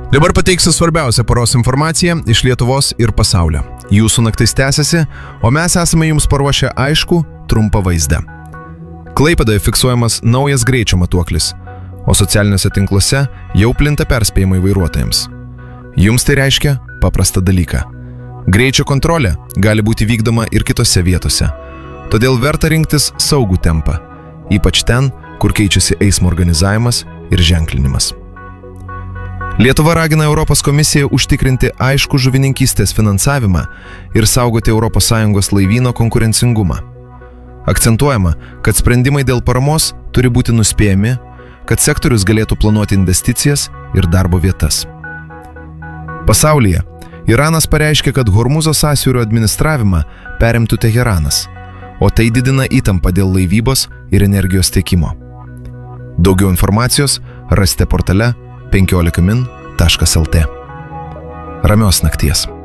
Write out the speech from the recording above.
Dabar pateiksiu svarbiausią paros informaciją iš Lietuvos ir pasaulio. Jūsų naktis tęsiasi, o mes esame jums paruošę aišku, trumpą vaizdą. Klaipėdoje fiksuojamas naujas greičio matuoklis, o socialiniuose tinkluose jau plinta perspėjimai vairuotojams. Jums tai reiškia paprastą dalyką. Greičio kontrolė gali būti vykdoma ir kitose vietose, todėl verta rinktis saugų tempą, ypač ten, kur keičiasi eismo organizavimas ir ženklinimas. Lietuva ragina Europos komisiją užtikrinti aišku žuvininkystės finansavimą ir saugoti ES laivyno konkurencingumą. Akcentuojama, kad sprendimai dėl paramos turi būti nuspėjami, kad sektorius galėtų planuoti investicijas ir darbo vietas. Pasaulyje Iranas pareiškė, kad Hormuzo sąsiaurio administravimą perimtų Teheranas, o tai didina įtampą dėl laivybos ir energijos tiekimo. Daugiau informacijos rasite portale 15min.lt. Ramios nakties.